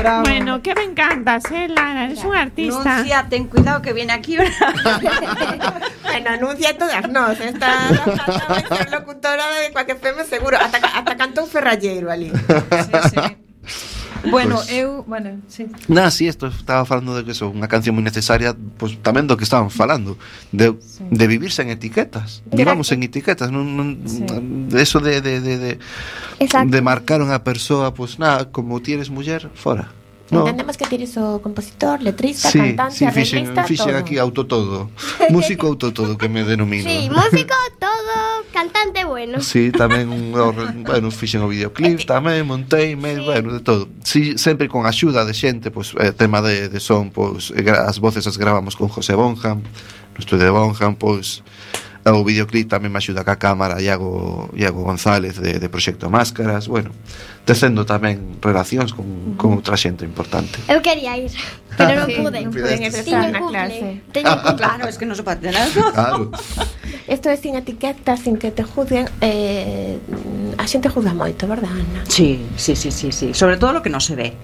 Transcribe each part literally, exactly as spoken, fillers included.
bravo. Bueno, que me encantas, eh, Lara, eres un artista. Nuncia, ten cuidado que viene aquí. Bueno, anuncia todas nós. Esta vai ser locutora de Quack F M seguro. Ata, ata cantou Ferrallero ali. Sí, sí. Bueno, Pues- eu, bueno, sí. Nada, si, esto estaba falando de que eso, unha canción moi necesaria, pois pues, tamén do que estaban falando, de, Sí. de vivirse en etiquetas. Vivamos en etiquetas, non, non, Sí. de eso de de de de, Exacto. de marcar unha persoa, pois pues, nada, como ti eres muller, fora. No. Entendemos que tires o compositor, letrista, Sí, cantante, sí, fixen, arreglista, fixen todo. aquí auto todo. Músico auto todo que me denomino. Sí, músico, todo, cantante bueno. Sí, tamén un, bueno, fixen o videoclip tamén, montei, me, bueno, de todo. Sí, sempre con axuda de xente, pois pues, tema de, de son, pois pues, as voces as gravamos con José Bonham, no estudio de Bonham, pois o videoclip tamén me axuda ca cámara Iago, Iago González de, de Proxecto Máscaras, bueno, tecendo tamén relacións con, con outra xente importante. Eu quería ir, pero non Sí, pude. non pude Tiño ingresar na cumple. clase. Teño cumple. Claro, es que no se puede tener. Claro. Esto é sin etiquetas, sin que te juzguen. eh, A xente juzga moito, verdad, Ana? Sí, sí, sí, sí, sí. Sobre todo lo que no se ve.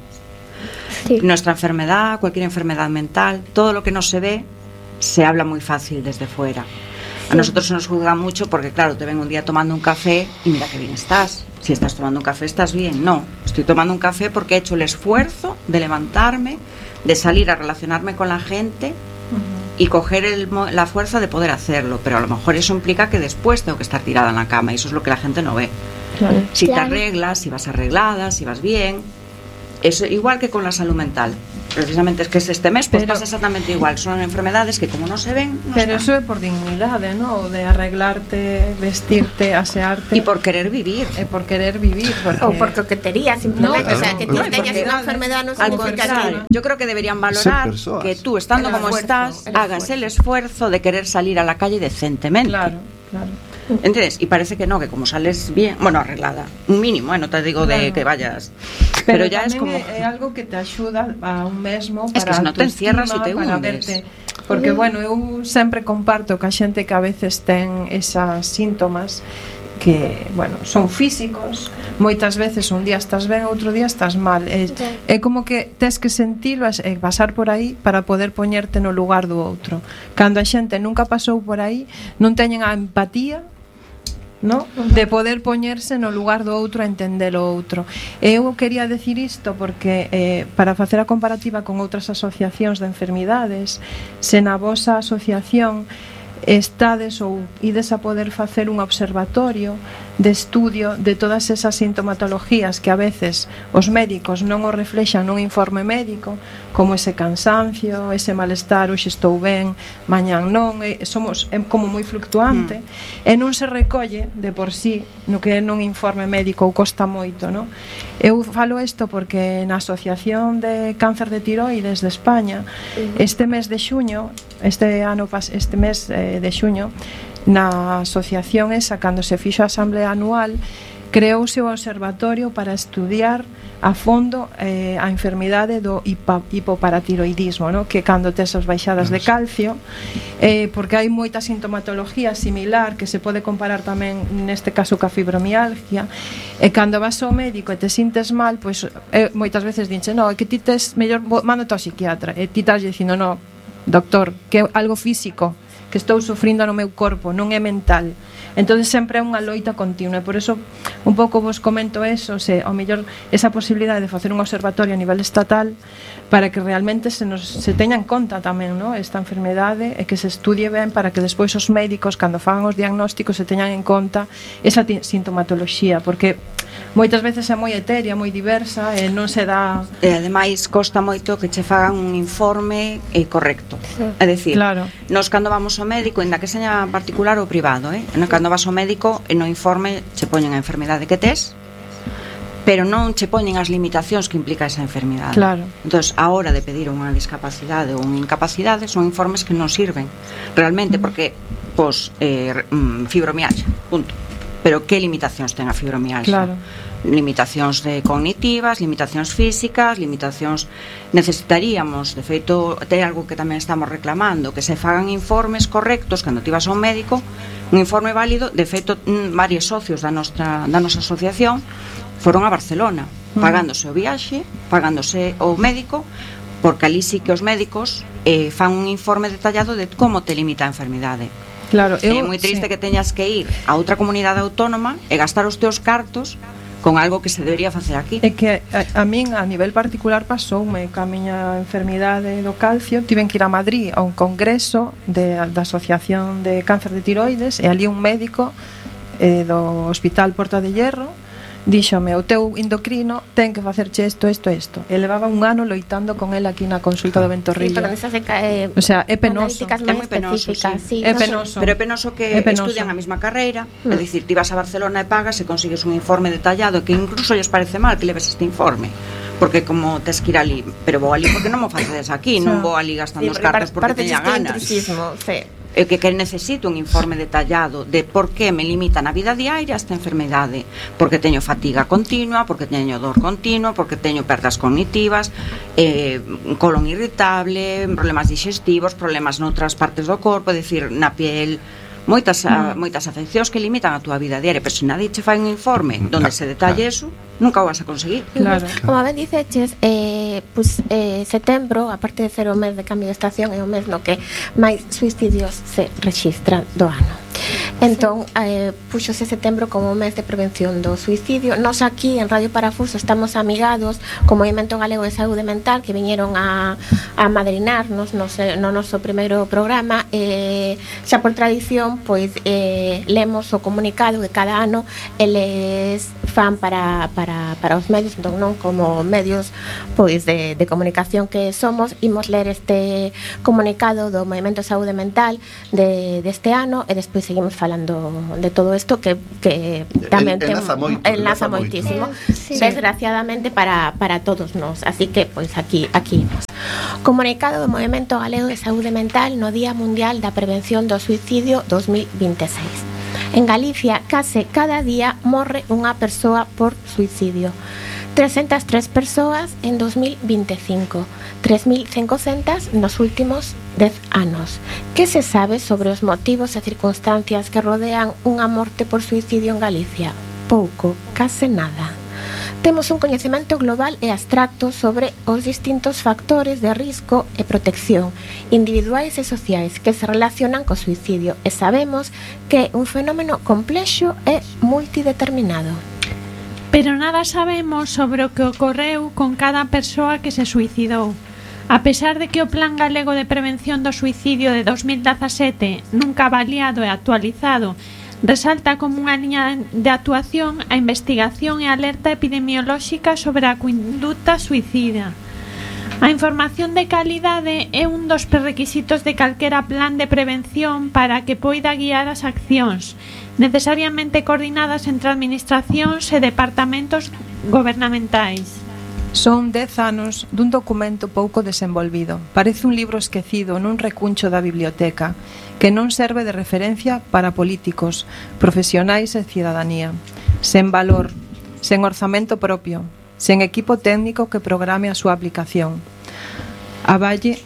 Sí. Nuestra enfermedad, cualquier enfermedad mental, todo lo que no se ve, se habla muy fácil desde fuera. A nosotros se nos juzga mucho porque, claro, te ven un día tomando un café y mira qué bien estás. Si estás tomando un café, estás bien. No, estoy tomando un café porque he hecho el esfuerzo de levantarme, de salir a relacionarme con la gente y coger el, mo- la fuerza de poder hacerlo. Pero a lo mejor eso implica que después tengo que estar tirada en la cama y eso es lo que la gente no ve. Claro. Si te Claro. arreglas, si vas arreglada, si vas bien. Es igual que con la salud mental. Precisamente es que es este mes pues Pero- pasa exactamente igual. Son enfermedades que como no se ven, no Pero están. eso é por dignidade, ¿no? De arreglarte, vestirte, asearte. Y por querer vivir. E por querer vivir. Porque... Ou por coquetería, simplemente. No, O sea, que ti no, no, teñas porque- unha enfermedade non Al significa contrario, que... yo creo que deberían valorar Ser persoas. que tú, estando El como esfuerzo, estás, el hagas esfuerzo. el esfuerzo de querer salir a la calle decentemente. Claro, claro. ¿Entiendes? Y parece que no, que como sales bien, bueno, arreglada, un mínimo, ¿eh? No te digo de Claro. que vayas, pero, ya es tamén como... é, é algo que te axuda a un mesmo Es para que se no te autoestima, encierras e te para hundes. verte. Porque, bueno, eu sempre comparto ca xente que a veces ten esas síntomas que, bueno, son físicos. Moitas veces un día estás ben, outro día estás mal. É, é como que tes que sentilo e pasar por aí para poder poñerte no lugar do outro. Cando a xente nunca pasou por aí, non teñen a empatía, ¿no? De poder poñerse no lugar do outro a entender o outro. Eu quería decir isto porque eh, para facer a comparativa con outras asociacións de enfermidades, se na vosa asociación estades ou ides a poder facer un observatorio de estudio de todas esas sintomatologías que a veces os médicos non o reflexan nun informe médico, como ese cansancio, ese malestar, hoxe estou ben, mañán non, e somos é como moi fluctuante, mm. e non se recolle de por sí no que é nun informe médico ou costa moito, non? Eu falo isto porque na Asociación de Cáncer de Tiroides de España, este mes de xuño, este ano pas- este mes eh, de xuño, na asociación esa, cando se fixo a asamblea anual, creouse o observatorio para estudiar a fondo eh, a enfermidade do hipa, hipoparatiroidismo, ¿no? Que cando tes as baixadas de calcio, eh, porque hai moita sintomatología similar que se pode comparar tamén neste caso ca fibromialgia, e cando vas ao médico e te sintes mal, pois eh, moitas veces dinche, no, é que ti tes mellor mándote ao psiquiatra, e ti estás dicindo, no, doctor, que é algo físico que estou sufrindo no meu corpo, non é mental. Entonces sempre é unha loita continua, e por eso un pouco vos comento eso, se ao mellor esa posibilidade de facer un observatorio a nivel estatal para que realmente se nos se teña en conta tamén, ¿no? Esta enfermedade e que se estudie ben para que despois os médicos cando fagan os diagnósticos se teñan en conta esa ti- sintomatoloxía, porque moitas veces é moi etérea, moi diversa e non se dá. E ademais costa moito que che fagan un informe eh, correcto. É dicir, Claro. nos cando vamos ao médico, ainda que seña particular ou privado, eh? No, cando vas ao médico e no informe che poñen a enfermidade que tes, pero non che poñen as limitacións que implica esa enfermidade. Claro. Entonces, a hora de pedir unha discapacidade ou unha incapacidade son informes que non sirven realmente, porque pos eh, mm, fibromialgia, punto. Pero que limitacións ten a fibromialgia? Claro. limitacións de cognitivas, limitacións físicas, limitacións. Necesitaríamos, de feito, ten algo que tamén estamos reclamando, que se fagan informes correctos cando ti vas a un médico, un informe válido. De feito, varios socios da nosa, da nosa asociación foron a Barcelona, pagándose o viaxe, pagándose o médico, porque ali sí que os médicos eh, fan un informe detallado de como te limita a enfermidade. Claro, É eu, moi triste sí. que teñas que ir a outra comunidade autónoma e gastar os teus cartos con algo que se debería facer aquí. É que a, a min a nivel particular pasoume ca miña enfermidade do calcio, tiven que ir a Madrid a un congreso de, da Asociación de Cáncer de Tiroides, e ali un médico eh, do Hospital Porta de Hierro díxome: o teu endocrino ten que facerche isto, isto, isto. E levaba un ano loitando con el aquí na consulta do Ventorrillo. Sí, pero nesas de, eh, O sea, é penoso. analíticas É moi moi penoso, específicas, sí. sí, É no sé. penoso. Pero é penoso que É penoso. estudian a mesma carreira, Mm. é dicir, ti vas a Barcelona e pagas e consigues un informe detallado que incluso lles parece mal que leves este informe, porque como tes que ir ali, pero vou ali porque non mo facedes aquí, non vou ali gastando os cartos porque teña ganas. Intrusismo, sí. É que, que necesito un informe detallado de por que me limita na vida diaria esta enfermedade, porque teño fatiga continua, porque teño dor continua, porque teño perdas cognitivas, eh, colon irritable, problemas digestivos, problemas noutras partes do corpo, é dicir, na piel, moitas, a, moitas afeccións que limitan a túa vida diaria. Pero se nadie che fai un informe onde se detalle eso, nunca o vas a conseguir. Claro. Como ben diceches, eh, pues, eh, setembro, aparte de ser o mes de cambio de estación, é o mes no que máis suicidios se registran do ano. Entón, eh, puxose setembro como mes de prevención do suicidio. Nos aquí en Radio Parafuso estamos amigados co Movimento Galego de Saúde Mental, que viñeron a, a madrinarnos no, no noso primeiro programa. Eh, xa por tradición, pois eh, lemos o comunicado que cada ano eles fan para, para, para os medios, entón non como medios pois de, de comunicación que somos. Imos ler este comunicado do Movimento Saúde Mental de, deste ano e despois seguimos falando de todo isto que, que tamén ten, enlaza moito, enlaza enlaza moito. moitísimo, Sí. desgraciadamente para, para todos nós, así que pois aquí aquí imos. Comunicado do Movimento Galego de Saúde Mental no Día Mundial da Prevención do Suicidio dos mil veintiséis. En Galicia, case cada día morre unha persoa por suicidio. trescentas tres persoas en dos mil veinticinco, tres mil cincocentas nos últimos dez anos. Que se sabe sobre os motivos e circunstancias que rodean unha morte por suicidio en Galicia? Pouco, case nada. Temos un coñecemento global e abstracto sobre os distintos factores de risco e protección individuais e sociais que se relacionan co suicidio, e sabemos que é un fenómeno complexo e multideterminado. Pero nada sabemos sobre o que ocorreu con cada persoa que se suicidou. A pesar de que o Plan Galego de Prevención do Suicidio de dos mil dezasete, nunca avaliado e actualizado, resalta como unha liña de actuación a investigación e alerta epidemiolóxica sobre a conduta suicida. A información de calidade é un dos prerequisitos de calquera plan de prevención para que poida guiar as accións, necesariamente coordinadas entre administracións e departamentos gobernamentais. Son dez anos dun documento pouco desenvolvido. Parece un libro esquecido nun recuncho da biblioteca, que non serve de referencia para políticos, profesionais e cidadanía. Sen valor, sen orzamento propio, sen equipo técnico que programe a súa aplicación. Avalle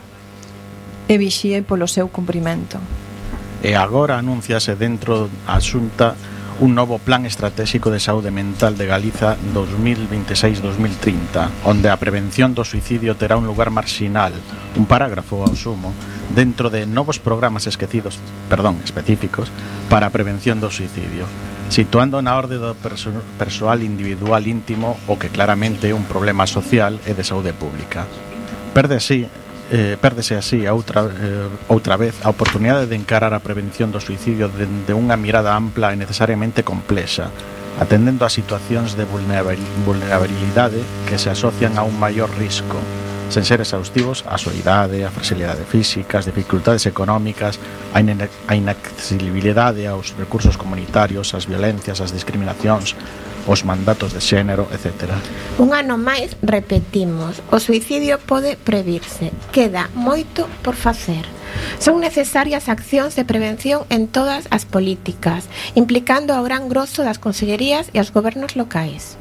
e vixíe polo seu cumprimento. E agora anúnciase dentro a Xunta un novo Plan Estratégico de Saúde Mental de Galiza dos mil veintiséis a dos mil trinta, onde a prevención do suicidio terá un lugar marxinal, un parágrafo ao sumo, dentro de novos programas esquecidos, perdón, específicos para a prevención do suicidio, situando na orde do perso persoal individual íntimo o que claramente é un problema social e de saúde pública. Perde así Eh, pérdese así a outra, eh, outra vez a oportunidade de encarar a prevención do suicidio dende unha mirada ampla e necesariamente complexa, atendendo a situacións de vulnerabilidade que se asocian a un maior risco, sen ser exhaustivos a soidade, a fragilidade física, as dificultades económicas, a, in a inaccesibilidade aos recursos comunitarios, as violencias, as discriminacións, os mandatos de xénero, etcétera. Un ano máis repetimos, o suicidio pode previrse, queda moito por facer. Son necesarias accións de prevención en todas as políticas, implicando ao gran grosso das consellerías e aos gobernos locais.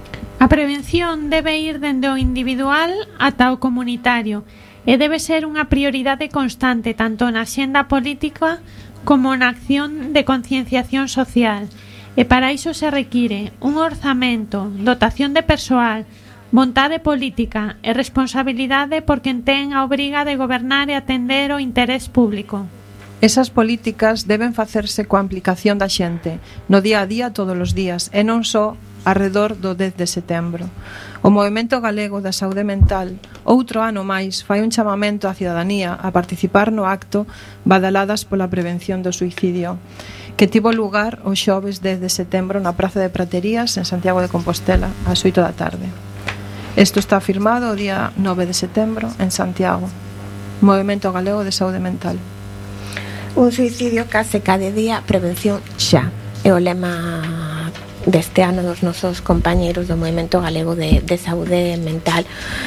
A prevención debe ir dende o individual ata o comunitario e debe ser unha prioridade constante tanto na axenda política como na acción de concienciación social. E para iso se require un orzamento, dotación de persoal, vontade política e responsabilidade por quen ten a obriga de gobernar e atender o interés público. Esas políticas deben facerse coa implicación da xente, no día a día todos os días, e non só arredor do dez de setembro. O Movemento Galego da Saúde Mental outro ano máis fai un chamamento á cidadanía a participar no acto Badaladas pola Prevención do Suicidio, que tivo lugar o xoves dez de setembro na Praza de Praterías en Santiago de Compostela ás oito da tarde. Isto está firmado o día nove de setembro en Santiago. Movemento Galego de Saúde Mental. Un suicidio case cada día, prevención xa. É o lema deste ano dos nosos compañeiros do Movemento Galego de, de Saúde Mental.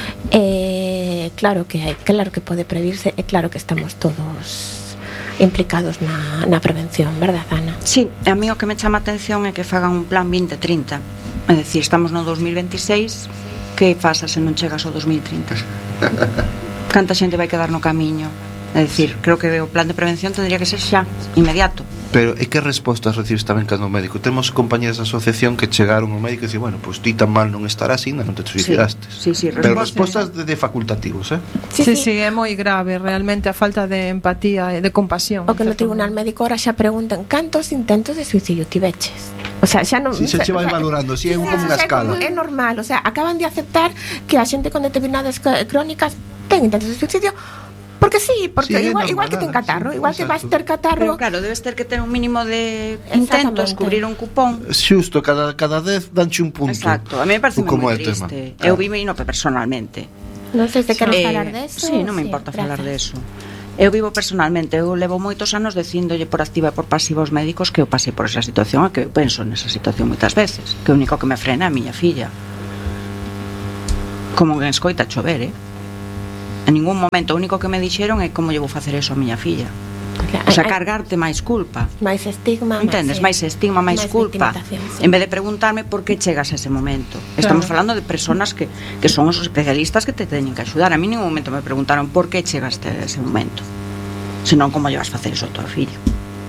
E claro que hai, claro que pode previrse, e claro que estamos todos implicados na, na prevención, verdad, Ana? Sí, a mí o que me chama a atención é que fagan un plan vinte trinta. É dicir, estamos no dos mil veintiséis, que pasa se non chegas ao dos mil trinta? Canta xente vai quedar no camiño? É dicir, creo que o plan de prevención tendría que ser xa, inmediato. Pero e que respostas recibes tamén cando o médico? Temos compañeros da asociación que chegaron ao médico e dicen, bueno, pois ti tan mal non estarás, ainda non te suicidaste. Sí, sí, sí, pero respostas, respostas de, de facultativos, eh? Sí, sí, sí, é moi grave realmente a falta de empatía e de compasión. O que no tribunal médico ahora xa preguntan cantos intentos de suicidio tiveches. O sea, xa non, si se che vai valorando, si é como unha escala. É normal, o sea, acaban de aceptar que a xente con determinadas crónicas ten intentos de suicidio. Porque sí, porque sí, igual, normal, igual que ten catarro, sí, igual que vas ter catarro. Pero claro, debes ter que ter un mínimo de intentos, cubrir un cupón. Xusto, cada, cada dez danche un punto. Exacto, a mí me parece moi triste. Eu vivo no personalmente. Non sei se queres eh, falar de eso. Sí, non me sí, importa gracias. falar de eso. Eu vivo personalmente, eu levo moitos anos dicíndolle por activa e por pasiva aos médicos que eu pasei por esa situación, e que eu penso nesa situación moitas veces, que o único que me frena é a miña filla. Como que escoita chover, eh? En ningún momento, o único que me dixeron é como lle vou facer eso a miña filla. O sea, cargarte máis culpa. Máis estigma. Entendes? Máis estigma, máis culpa. Sí. En vez de preguntarme por que chegas a ese momento. Estamos claro. falando de personas que, que son os especialistas que te teñen que axudar. A mí en ningún momento me preguntaron por que chegaste a ese momento. Senón como lle vas facer eso a tua filla.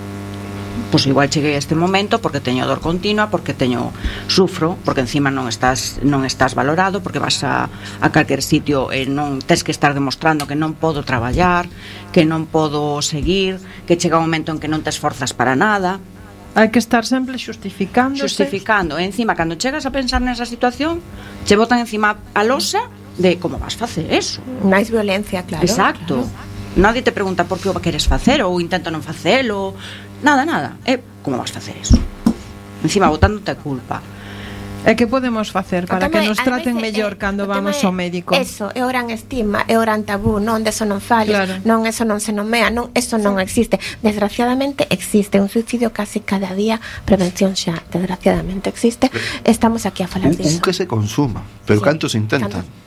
Pois igual cheguei a este momento porque teño dor continua, porque teño sufro, porque encima non estás non estás valorado, porque vas a, a calquer sitio e non tes que estar demostrando que non podo traballar, que non podo seguir, que chega un momento en que non tes forzas para nada. Hai que estar sempre xustificando. Xustificando, e encima cando chegas a pensar nesa situación, che botan encima a losa de como vas facer eso. Máis violencia, claro. Exacto. Claro. Nadie te pregunta por que o queres facer ou intento non facelo. Nada, nada, é como vas facer eso. Encima botándote a culpa. E que podemos facer para que nos traten mellor cando vamos ao médico? Eso, é o gran estigma, é o gran tabú, non de eso non fales, claro. non eso non se nomea, non eso non existe. Desgraciadamente existe un suicidio case cada día, prevención xa, desgraciadamente existe. Estamos aquí a falar un, disso. Un que se consuma, pero sí. cantos intentan? Canto.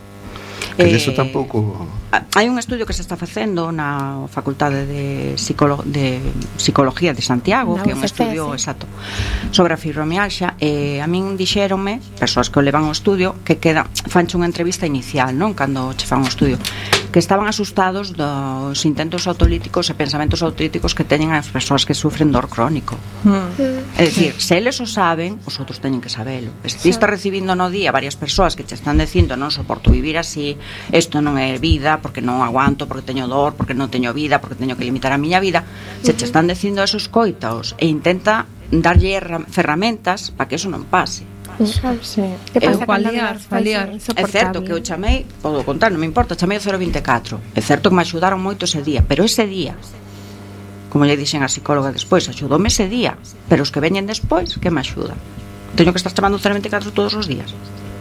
Que eh, eso tampouco. Hai un estudio que se está facendo na Facultade de, Psicolo- de Psicología de Santiago, no, que é un estudio exacto sobre a fibromialgia, e a min dixéronme, persoas que o levan ao estudio, que queda fanche unha entrevista inicial, non, cando che fan o estudio, que estaban asustados dos intentos autolíticos e pensamentos autolíticos que teñen as persoas que sufren dor crónico. Mm. É dicir, se eles o saben, os outros teñen que sabelo. Se ti estás recibindo no día varias persoas que che están dicindo non soporto vivir así, isto non é vida, porque non aguanto, porque teño dor, porque non teño vida, porque teño que limitar a miña vida, se che están dicindo esos coitaos e intenta darlle ferramentas para que eso non pase. Sí. Que pasa paliar, paliar. É certo que eu chamei, podo contar, non me importa, chamei o cero vinte e catro. É certo que me axudaron moito ese día, pero ese día, como lle dixen a psicóloga despois, axudoume ese día, pero os que veñen despois, que me axudan? Teño que estar chamando o cero vinte e catro todos os días.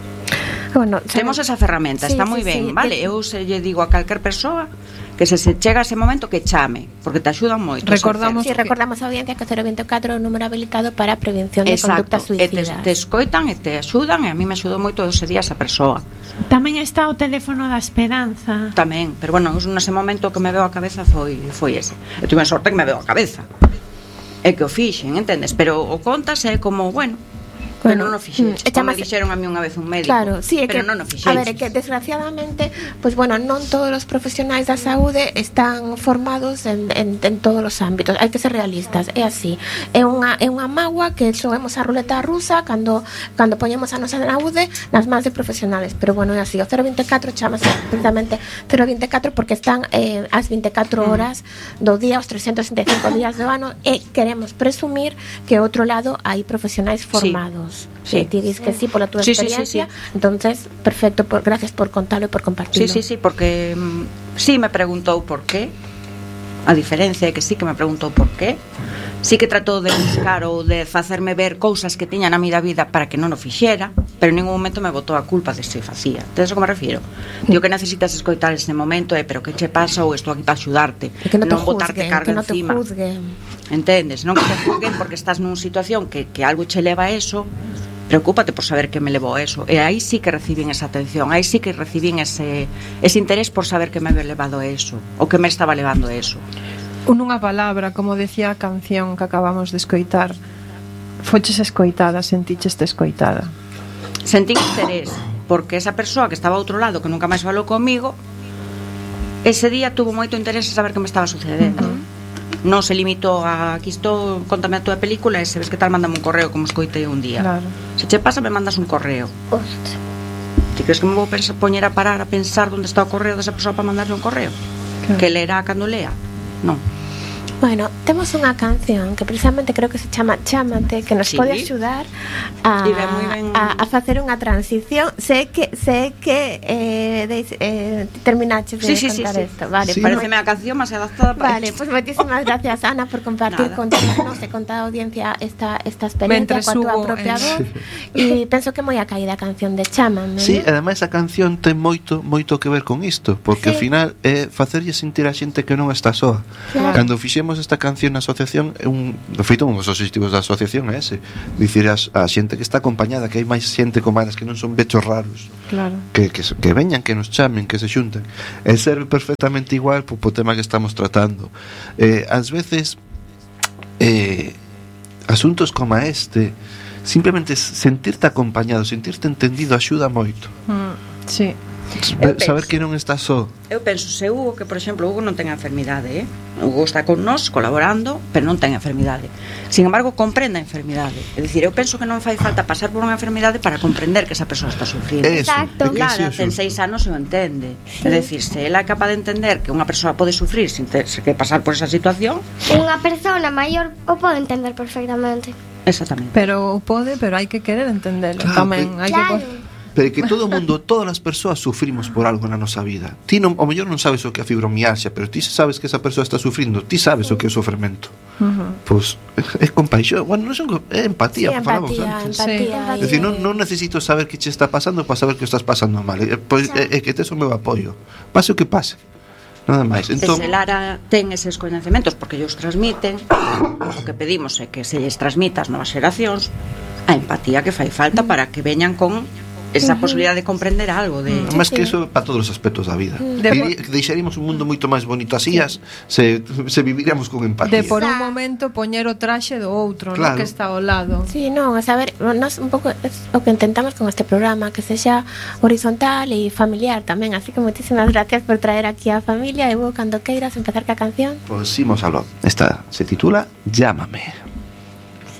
Bueno, temos esa ferramenta, sí, está moi sí, ben, sí, vale? Eu se lle digo a calquer persoa que se, se chega ese momento que chame, porque te axudan moito. Recordamos, sí, recordamos a audiencia que o cero vinte e catro é o número habilitado para a prevención de exacto, conductas suicidas. E te, te escoitan e te axudan, e a mí me axudou moito ese día esa persoa. Tamén está o teléfono da esperanza. Tamén, pero bueno, nese momento que me veo a cabeza foi foi ese. Eu tuve sorte que me veo a cabeza. É que o fixen, entendes? Pero o contas é como, bueno, Pero non o fixeches, mm, como me chamase- dixeron a mí unha vez un médico. Claro, sí, é pero que, non o a fixeches. ver, é que desgraciadamente, pues bueno, non todos os profesionais da saúde están formados en, en, en todos os ámbitos. Hai que ser realistas, é así. É unha é unha mágoa que xoemos a ruleta rusa cando cando poñemos a nosa saúde nas mans de profesionales, pero bueno, é así. O cero vinte e catro chamase precisamente cero vinte e catro porque están eh, as vinte e catro horas do día, os trescentos sesenta e cinco días do ano, e queremos presumir que ao outro lado hai profesionais formados. Sí. Sí, ti dis que sí pola túa Sí, sí, sí, experiencia, sí. entonces perfecto, por, gracias por contarlo e por compartirlo. Sí, sí, sí, porque mm, sí me preguntou por qué. A diferencia é que sí que me preguntou por qué. Sí que tratou de buscar ou de facerme ver cousas que tiña na miña vida para que non o fixera, pero en ningún momento me botou a culpa de se facía. Entonces, como me refiero? Digo que necesitas escoitar ese momento, é, pero que che pasa ou estou aquí para axudarte, E que non te non botarte juzguen, carga que non te encima. juzguen. Entendes? Non que te juzguen porque estás nunha situación que, que algo che leva a eso. Preocúpate por saber que me levou a eso. E aí sí que recibín esa atención, aí sí que recibín ese, ese interés por saber que me había levado a eso, o que me estaba levando a eso. Nunha palabra, como decía a canción que acabamos de escoitar, foches escoitada, senticheste escoitada. Sentí interés, porque esa persoa que estaba ao outro lado, que nunca máis falou comigo, ese día tuvo moito interés en saber que me estaba sucedendo. Uh-huh. Non se limitou a aquí estou, contame a tua película e se ves que tal, mándame un correo como escoitei un día. Claro. Se che pasa, me mandas un correo. Hostia. Ti crees que me vou pensar, poñer a parar a pensar onde está o correo desa persoa para mandarle un correo? Claro. Que leerá cando lea? Non. Bueno, temos unha canción que precisamente creo que se chama Chámate, que nos Sí. pode axudar a, E ben, moi ben. a, a facer unha transición. Sé que sé que eh, deis, eh, terminaches de Sí, sí, sí, contar sí. isto. Vale, Sí, pues, Pareceme a canción máis adaptada para vale, isto. pues moitísimas gracias, Ana, por compartir Nada. con todos e con toda a audiencia esta, esta experiencia Mentres coa tua hubo propia en- voz. E penso que moi a caída a canción de Chámame. Sí, ¿no? ademais a canción ten moito moito que ver con isto, porque ao Sí. final é facerlle sentir a xente que non está soa. Claro. Cando fixemos esta canción na asociación, é un, de feito, un dos obxectivos da asociación é ese, dicir a, a xente que está acompañada, que hai máis xente como elas, que non son bechos raros, Claro. que, que, se- que veñan, que nos chamen, que se xunten. E serve perfectamente igual po, po tema que estamos tratando. Eh, ás veces eh, asuntos como este, simplemente sentirte acompañado, sentirte entendido axuda moito. Mm, sí. Eu Saber penso. que non estás só. Eu penso, se Hugo, que por exemplo Hugo non ten a enfermidade, eh? Hugo está con nós colaborando, pero non ten a enfermidade. Sin embargo, comprende a enfermidade. É dicir, eu penso que non fai falta pasar por unha enfermidade para comprender que esa persoa está sufrindo. Eso, Exacto. é que Lara ese é o ten asunto. seis anos e o entende. É dicir, se ela é capaz de entender que unha persoa pode sufrir sin ter que pasar por esa situación, Unha persona maior o pode entender perfectamente. exactamente. Pero pode, pero hai que querer entendelo Claro, tamén. Hai Claro. que... Pero que todo o mundo, todas as persoas sufrimos por algo na nosa vida. Ti non, o mellor non sabes o que é a fibromialgia, pero ti sabes que esa persoa está sufrindo, ti sabes o que é o sofrimento. Uh-huh. Pois é compaixón, bueno, non son, é empatía, Sí, falamos empatía, antes. empatía. É dicir, non, non necesito saber que che está pasando para saber que o estás pasando mal. É, pois, é, é que tes o meu apoio. Pase o que pase. Nada máis. Entón, Entón, se Lara ten eses coñecementos porque ellos transmiten, o que pedimos é que se lles transmita ás novas xeracións a empatía que fai falta para que veñan con esa posibilidad de comprender algo de... máis que iso para todos os aspectos da vida. De- Diri- Deixaríamos un mundo moito máis bonito asías se, se viviríamos con empatía. De por un momento poñer o traxe do outro, Claro. ¿no? Que está ao lado. Sí, non, a saber, nos un pouco es o que intentamos con este programa, que sexa horizontal e familiar tamén, así que moitísimas gracias por traer aquí a familia e vou cando queiras empezar ca canción. Pois imos aló. Esta se titula Llámame.